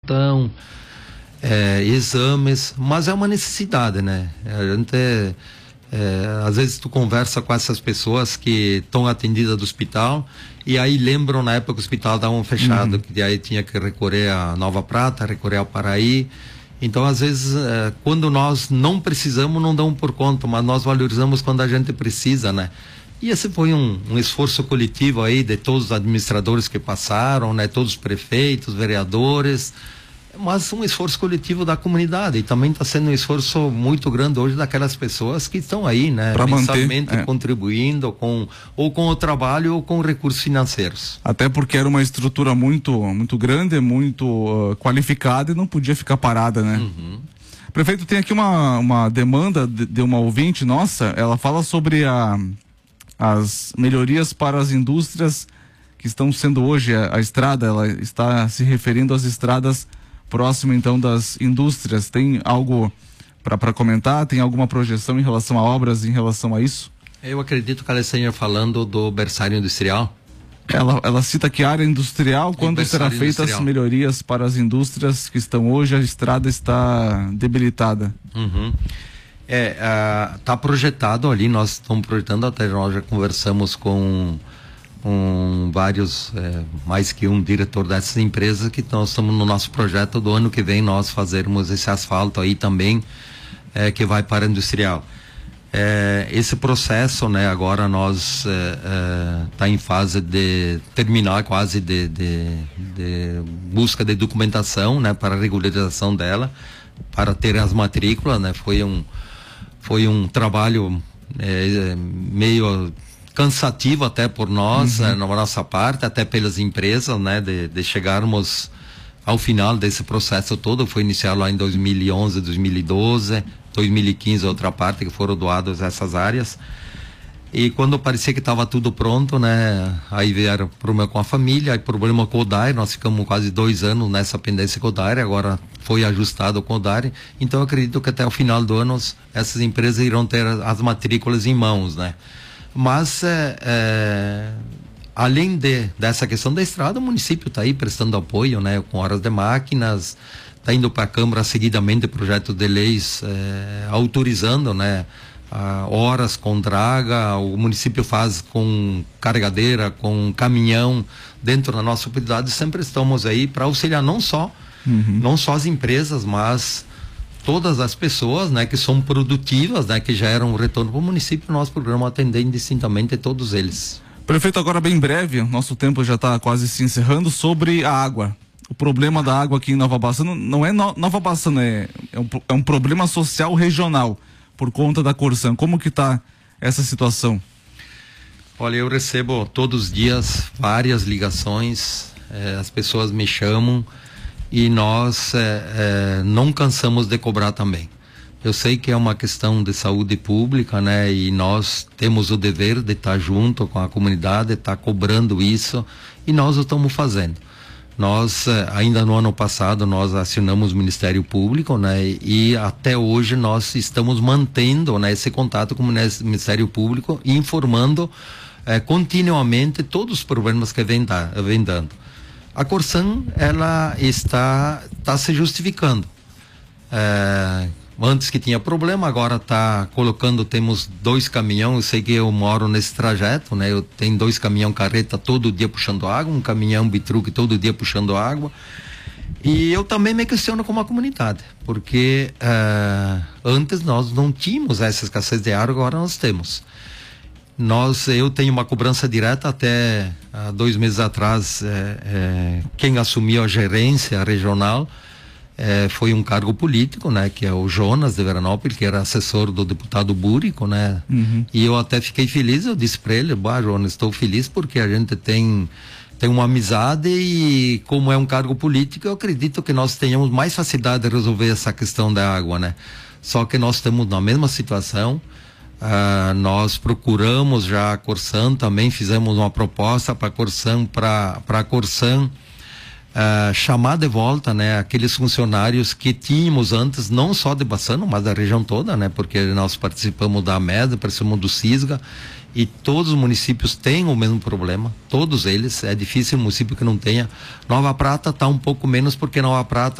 cartão, exames, mas é uma necessidade, né? A gente às vezes tu conversa com essas pessoas que estão atendidas do hospital e aí lembram na época que o hospital estava fechado, que aí tinha que recorrer a Nova Prata, recorrer ao Paraí. Então, às vezes, quando nós não precisamos, não damos por conta, mas nós valorizamos quando a gente precisa, né? E esse foi um esforço coletivo aí de todos os administradores que passaram, né? Todos os prefeitos, vereadores, mas um esforço coletivo da comunidade, e também está sendo um esforço muito grande hoje daquelas pessoas que estão aí, né? Mensalmente contribuindo ou com o trabalho ou com recursos financeiros. Até porque era uma estrutura muito grande, muito qualificada e não podia ficar parada, né? Prefeito, tem aqui uma demanda de uma ouvinte nossa, ela fala sobre as melhorias para as indústrias que estão sendo hoje a estrada, ela está se referindo às estradas próximo então das indústrias. Tem algo para comentar? Tem alguma projeção em relação a obras, em relação a isso? Eu acredito que ela esteja falando do berçário industrial. Ela cita que a área industrial, quando será feitas as melhorias para as indústrias que estão hoje, a estrada está debilitada. Tá projetado ali, nós estamos projetando, até nós já conversamos com vários, mais que um diretor dessas empresas, que nós estamos no nosso projeto do ano que vem nós fazermos esse asfalto aí também, que vai para a industrial. Esse processo, né, agora nós tá em fase de terminar quase de busca de documentação, né, para a regularização dela, para ter as matrículas, né, foi um trabalho meio cansativo até por nós, na nossa parte, até pelas empresas, né, de chegarmos ao final desse processo todo. Foi iniciado lá em 2011, 2012, 2015 outra parte que foram doadas essas áreas, e quando parecia que estava tudo pronto, né, aí vieram problema com a família, aí problema com o DAIR, nós ficamos quase 2 anos nessa pendência com o DAIR, agora foi ajustado com o DAIR, então eu acredito que até o final do ano essas empresas irão ter as matrículas em mãos, né. Mas além dessa questão da estrada, o município está aí prestando apoio, né, com horas de máquinas, está indo para a Câmara seguidamente projeto de leis autorizando, né, horas com draga. O município faz com carregadeira, com caminhão dentro da nossa propriedade. Sempre estamos aí para auxiliar não só as empresas, mas todas as pessoas, né, que são produtivas, né, que geram um retorno para o município. Nosso programa atende indistintamente todos eles. Prefeito, agora bem breve, nosso tempo já está quase se encerrando, sobre a água. O problema da água aqui em Nova Bassano não é Nova Bassano, é um problema social regional por conta da Corsan. Como que está essa situação? Olha, eu recebo todos os dias várias ligações, as pessoas me chamam e nós não cansamos de cobrar também. Eu sei que é uma questão de saúde pública, né? E nós temos o dever de estar junto com a comunidade, estar cobrando isso, e nós o estamos fazendo. Nós, ainda no ano passado, nós acionamos o Ministério Público, né? E até hoje nós estamos mantendo, né, esse contato com o Ministério Público e informando continuamente todos os problemas que vem dando. A Corsan, ela está se justificando. Antes que tinha problema, agora está colocando, temos 2 caminhões, eu sei que eu moro nesse trajeto, né? Eu tenho 2 caminhão carreta todo dia puxando água, um caminhão bitruque todo dia puxando água, e eu também me questiono como a comunidade, porque antes nós não tínhamos essa escassez de água, agora nós temos. Eu tenho uma cobrança direta até 2 meses atrás, quem assumiu a gerência regional foi um cargo político, né, que é o Jonas de Veranópolis, que era assessor do deputado Búrico, né, e eu até fiquei feliz. Eu disse para ele: Jonas, estou feliz porque a gente tem uma amizade, e como é um cargo político, eu acredito que nós tenhamos mais facilidade de resolver essa questão da água, né. Só que nós estamos na mesma situação. Nós procuramos já a Corsan, também fizemos uma proposta para a Corsan chamar de volta, né, aqueles funcionários que tínhamos antes, não só de Bassano, mas da região toda, né, porque nós participamos da MED, participamos do CISGA, e todos os municípios têm o mesmo problema, todos eles. É difícil um município que não tenha. Nova Prata está um pouco menos, porque Nova Prata